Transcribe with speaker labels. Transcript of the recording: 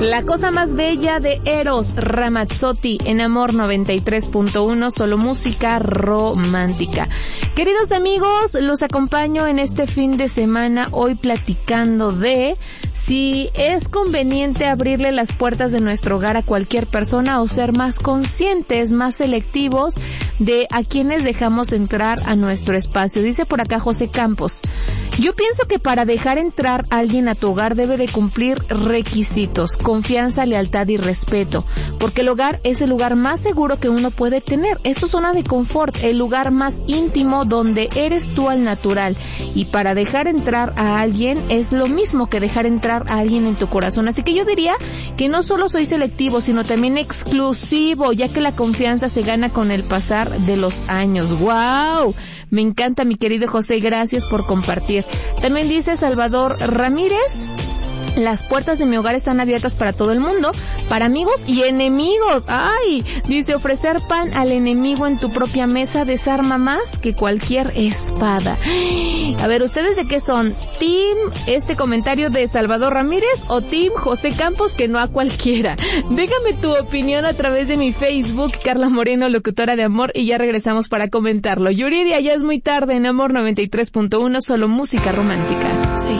Speaker 1: La cosa más bella de Eros Ramazzotti en Amor 93.1, solo música romántica. Queridos amigos, los acompaño en este fin de semana hoy platicando de si es conveniente abrirle las puertas de nuestro hogar a cualquier persona o ser más conscientes, más selectivos de a quienes dejamos entrar a nuestro espacio. Dice por acá José Campos: yo pienso que para dejar entrar a alguien a tu hogar debe de cumplir requisitos: confianza, lealtad y respeto, porque el hogar es el lugar más seguro que uno puede tener. Es tu zona de confort, el lugar más íntimo donde eres tú al natural, y para dejar entrar a alguien es lo mismo que dejar entrar a alguien en tu corazón. Así que yo diría que no solo soy selectivo, sino también exclusivo, ya que la confianza se gana con el pasar de los años. ¡Wow! Me encanta, mi querido José, gracias por compartir. También dice Salvador Ramírez: las puertas de mi hogar están abiertas para todo el mundo, para amigos y enemigos. ¡Ay! Dice, ofrecer pan al enemigo en tu propia mesa desarma más que cualquier espada. A ver, ¿ustedes de qué son? ¿Team este comentario de Salvador Ramírez o Team José Campos, que no a cualquiera? Déjame tu opinión a través de mi Facebook, Carla Moreno, locutora de Amor, y ya regresamos para comentarlo. Yuridia, ya es muy tarde en Amor 93.1, solo música romántica. Sí.